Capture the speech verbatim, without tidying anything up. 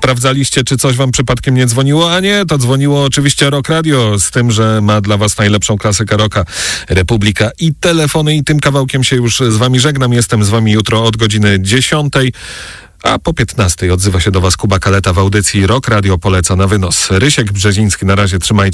sprawdzaliście, czy coś wam przypadkiem nie dzwoniło, a nie, to dzwoniło oczywiście Rock Radio, z tym, że ma dla was najlepszą klasykę rocka, Republika i telefony, i tym kawałkiem się już z wami żegnam. Jestem z wami jutro od godziny dziesiątej. A po piętnastej odzywa się do was Kuba Kaleta w audycji Rock Radio poleca na wynos. Rysiek Brzeziński, na razie trzymajcie